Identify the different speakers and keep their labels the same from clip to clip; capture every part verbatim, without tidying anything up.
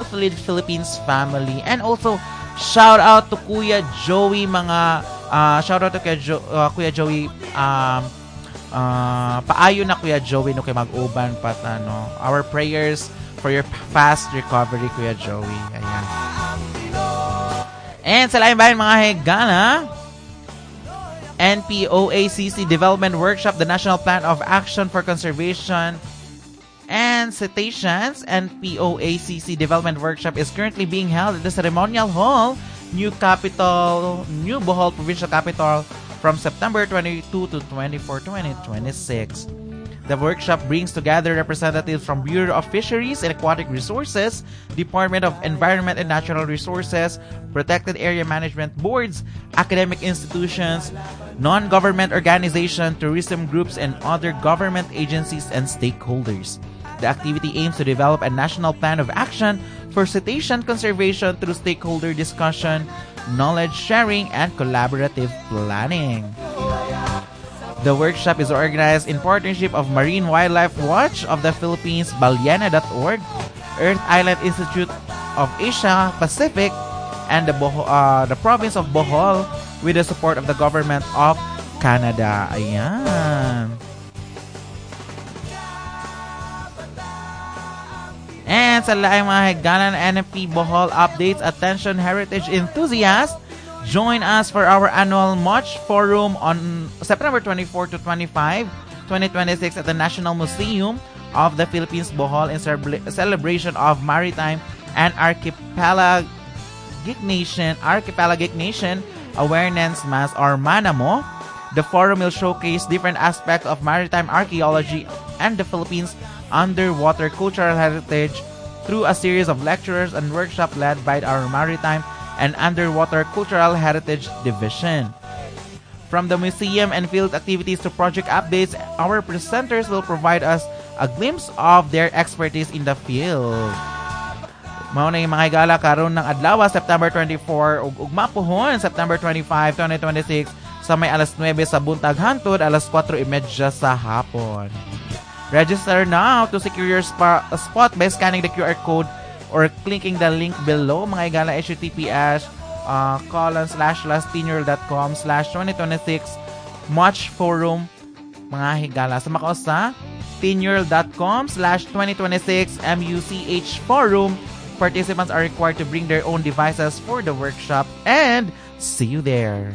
Speaker 1: Athlete Philippines family. And also, shout out to Kuya Joey, mga, uh, shout out to Kuya, jo- uh, Kuya Joey, um, uh, paayo na Kuya Joey, no, kay mag-uban, pat, ano, our prayers for your fast recovery, Kuya Joey. Ayan. And sa lain bayan, mga higala, N P O A C C Development Workshop, the National Plan of Action for Conservation and Cetaceans, N P O A C C Development Workshop is currently being held at the Ceremonial Hall, New Capital, New Bohol Provincial Capital from September twenty-second to twenty-fourth, twenty twenty-six. The workshop brings together representatives from Bureau of Fisheries and Aquatic Resources, Department of Environment and Natural Resources, Protected Area Management Boards, academic institutions, non-government organizations, tourism groups, and other government agencies and stakeholders. The activity aims to develop a national plan of action for cetacean conservation through stakeholder discussion, knowledge sharing, and collaborative planning. The workshop is organized in partnership of Marine Wildlife Watch of the Philippines, Baliana dot org, Earth Island Institute of Asia Pacific, and the, Boho- uh, the province of Bohol with the support of the government of Canada. Ayan. And sa laing mga higalan N F P Bohol updates, attention heritage enthusiasts, join us for our annual March Forum on September twenty-fourth to twenty-fifth, twenty twenty-six at the National Museum of the Philippines, Bohol, in celebra- celebration of Maritime and Archipelagic Nation, Archipelagic Nation Awareness Month, or MANAMO. The forum will showcase different aspects of maritime archaeology and the Philippines underwater cultural heritage through a series of lectures and workshops led by our Maritime and Underwater Cultural Heritage Division. From the museum and field activities to project updates, our presenters will provide us a glimpse of their expertise in the field. Mao na yung mga higala karon ng adlaw, September twenty-fourth, ug ugma pohon September twenty-fifth, twenty twenty-six sa may alas nuwebe sa buntag hangtod alas kwatro trenta sa hapon. Register now to secure your spa- spot by scanning the Q R code or clicking the link below, mga higala. H T T P S uh, colon slash slash tinworld.com slash 2026 March Forum, mga higala. Sa makausa, tinworld.com slash 2026 M U C H Forum. Participants are required to bring their own devices for the workshop, and see you there.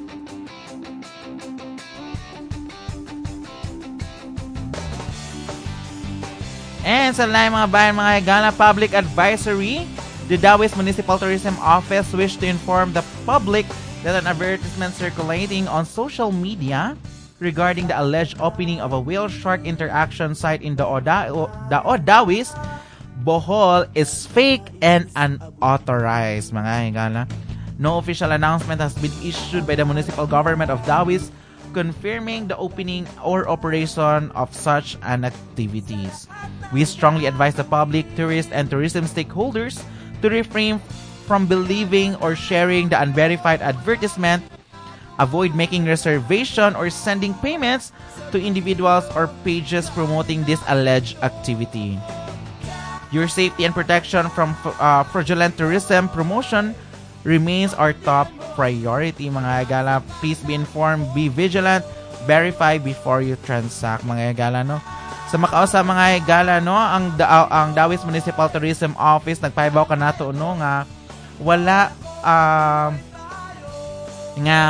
Speaker 1: And sa lain mga bayan, mga higala, public advisory, the Dawis Municipal Tourism Office wish to inform the public that an advertisement circulating on social media regarding the alleged opening of a whale-shark interaction site in the Oda- Daod Dawis, Bohol is fake and unauthorized, mga higala. No official announcement has been issued by the municipal government of Dawis confirming the opening or operation of such an activities. We strongly advise the public, tourists, and tourism stakeholders to refrain from believing or sharing the unverified advertisement, avoid making reservation or sending payments to individuals or pages promoting this alleged activity. Your safety and protection from uh, fraudulent tourism promotion remains our top priority, mga higala. Please be informed, be vigilant, verify before you transact, mga higala, no? Sa makausa, mga higala, no, ang da- ang Dawis Municipal Tourism Office nagpaibaw kanato, no, nga wala uh, nga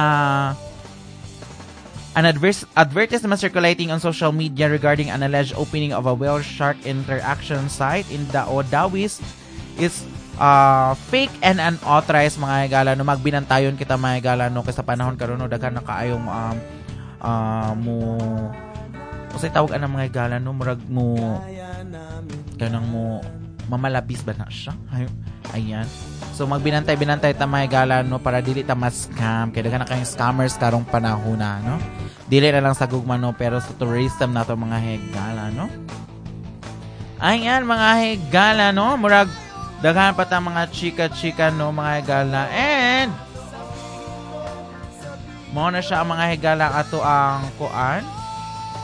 Speaker 1: an adverse advertisement circulating on social media regarding an alleged opening of a whale shark interaction site in Daod Dawis is uh, fake and unauthorized, mga higala, no. Magbinantayon kita, mga higala, no, kasi sa panahon karon, no, daghan na kaayong um, uh, mo kasi tawag ana, mga higala, no, murag mo kanang mo mamalabis ba na siya. Ay, ayan. So magbinantay-binantay ta, mga higala, no, para dili ta ma-scam, kaya daghan na kayong scammers karong panahon na, no. Dili na lang sa gugma, no, pero sa tourism na to, mga higala, no. Ayan, mga higala, no, murag daghan pa ta mga chika-chika, no, mga higala. And mo na siya ang mga higala ato ang kuan